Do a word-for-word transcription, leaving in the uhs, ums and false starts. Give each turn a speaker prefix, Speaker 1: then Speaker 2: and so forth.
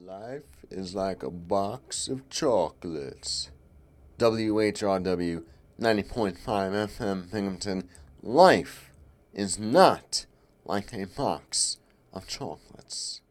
Speaker 1: Life is like a box of chocolates. W H R W ninety point five F M Binghamton. Life is not like a box of chocolates.